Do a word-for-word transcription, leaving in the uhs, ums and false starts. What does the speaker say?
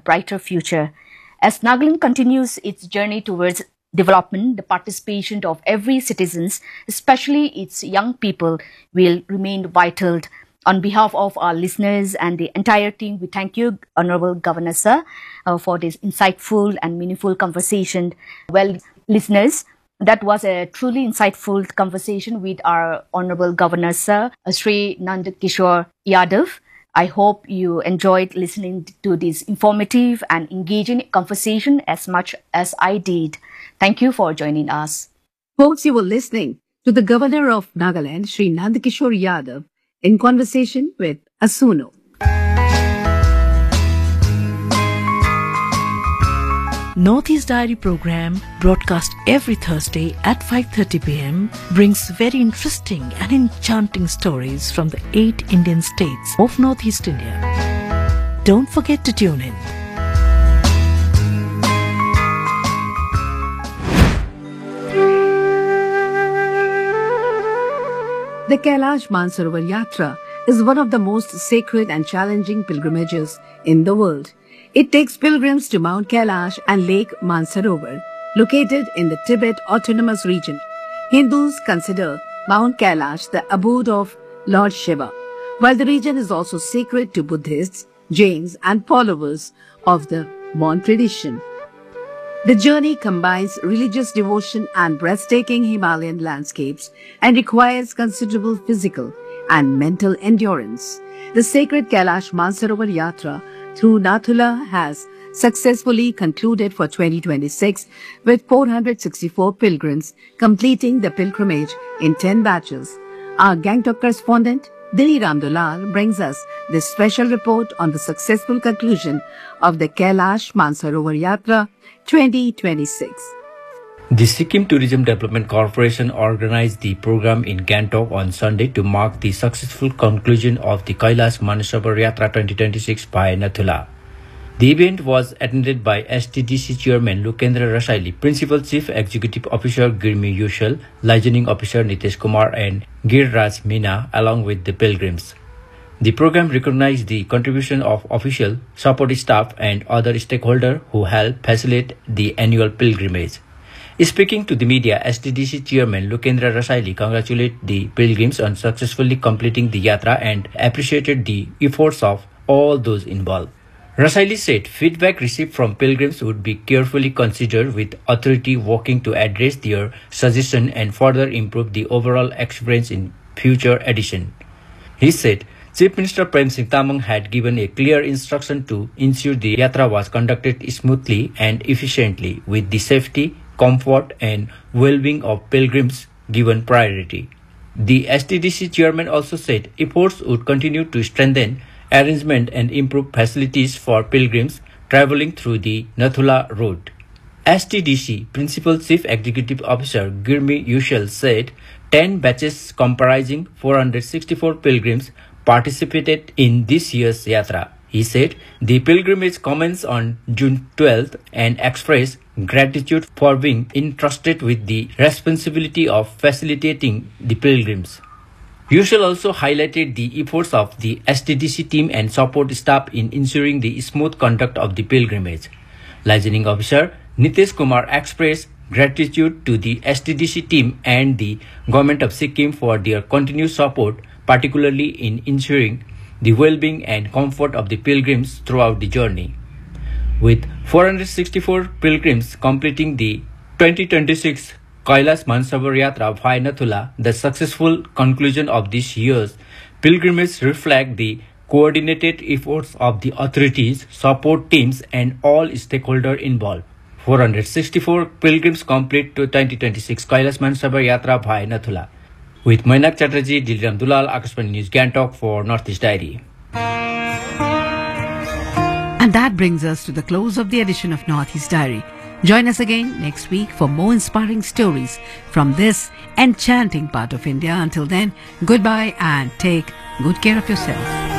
brighter future. As Nagaland continues its journey towards development, the participation of every citizen, especially its young people, will remain vital. On behalf of our listeners and the entire team, we thank you, Honorable Governor Sir, uh, for this insightful and meaningful conversation. Well, listeners, that was a truly insightful conversation with our Honorable Governor Sir, Shri Nandakishore Yadav. I hope you enjoyed listening to this informative and engaging conversation as much as I did. Thank you for joining us. Folks, you were listening to the Governor of Nagaland, Shri Nandakishore Yadav, in conversation with Asuno. Northeast Diary program, broadcast every Thursday at five thirty p m, brings very interesting and enchanting stories from the eight Indian states of Northeast India. Don't forget to tune in. The Kailash Mansarovar Yatra is one of the most sacred and challenging pilgrimages in the world. It takes pilgrims to Mount Kailash and Lake Mansarovar, located in the Tibet Autonomous Region. Hindus consider Mount Kailash the abode of Lord Shiva, while the region is also sacred to Buddhists, Jains, and followers of the Mon tradition. The journey combines religious devotion and breathtaking Himalayan landscapes and requires considerable physical and mental endurance. The sacred Kailash Mansarovar Yatra through Nathula has successfully concluded for twenty twenty-six with four hundred sixty-four pilgrims completing the pilgrimage in ten batches. Our Gangtok correspondent Dili Ramdulal brings us this special report on the successful conclusion of the Kailash Mansarovar Yatra twenty twenty-six. The Sikkim Tourism Development Corporation organized the program in Gangtok on Sunday to mark the successful conclusion of the Kailash Mansarovar Yatra twenty twenty-six by Nathula. The event was attended by S T D C Chairman Lokendra Rasaili, Principal Chief Executive Officer Girmi Yushal, Licensing Officer Nitesh Kumar and Giriraj Meena along with the pilgrims. The program recognized the contribution of official, support staff and other stakeholders who helped facilitate the annual pilgrimage. Speaking to the media, S T D C Chairman Lokendra Rasaili congratulated the pilgrims on successfully completing the yatra and appreciated the efforts of all those involved. Rasaili said feedback received from pilgrims would be carefully considered with authority working to address their suggestions and further improve the overall experience in future editions. He said Chief Minister Prem Singh Tamang had given a clear instruction to ensure the yatra was conducted smoothly and efficiently with the safety, comfort and well-being of pilgrims given priority. The S T D C chairman also said efforts would continue to strengthen arrangement and improve facilities for pilgrims traveling through the Nathula road. S T D C Principal Chief Executive Officer Girmi Yushal said ten batches comprising four hundred sixty-four pilgrims participated in this year's yatra. He said the pilgrimage commenced on June twelfth and expressed gratitude for being entrusted with the responsibility of facilitating the pilgrims. Yushal also highlighted the efforts of the S T D C team and support staff in ensuring the smooth conduct of the pilgrimage. Licensing Officer Nitesh Kumar expressed gratitude to the S T D C team and the Government of Sikkim for their continued support, particularly in ensuring the well-being and comfort of the pilgrims throughout the journey. With four hundred sixty-four pilgrims completing the twenty twenty-six Kailash Mansarovar Yatra via Nathula, the successful conclusion of this year's pilgrimage reflects the coordinated efforts of the authorities, support teams and all stakeholders involved. four hundred sixty-four pilgrims complete to twenty twenty-six Kailash Mansarovar Yatra via Nathula. With Mainak Chatterjee, Dili Ramdulal, Akashvani News Gangtok for Northeast Diary. And that brings us to the close of the edition of Northeast Diary. Join us again next week for more inspiring stories from this enchanting part of India. Until then, goodbye and take good care of yourself.